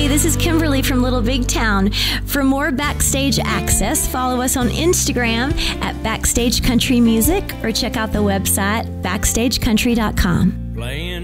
this is Kimberly from Little Big Town. For more Backstage access, follow us on Instagram at Backstage Country Music or check out the website backstagecountry.com.